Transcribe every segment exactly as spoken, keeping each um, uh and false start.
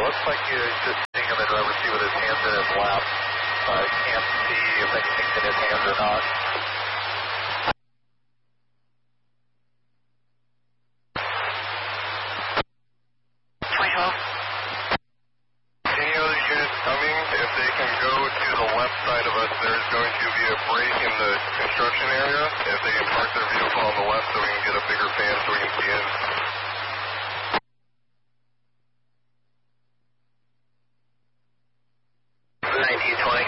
looks like you're just sitting in the driver's seat with his hands in his lap. I can't see if anything's in his hands or not. Any other units coming, if they can go to the left side of us, there's going to be a break in the construction area. If they can park their vehicle on the left so we can get a bigger fan so we can see in. nineteen twenty.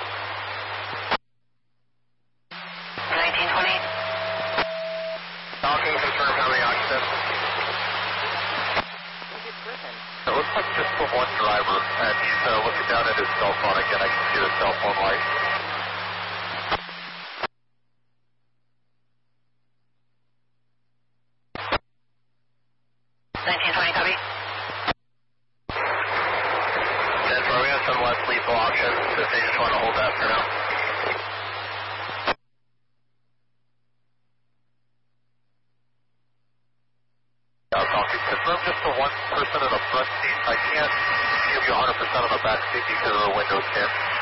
nineteen twenty. Falcon, confirm how many occupants. It looks like just the one driver, and he's uh, looking down at his cell phone again. I can see the cell phone light. nineteen twenty, copy. ten four, we have some less lethal options if they just want to hold that for now. Yeah, copy. Confirm just the one person in the front seat. I can't give you one hundred percent of the back seat because of the windows here.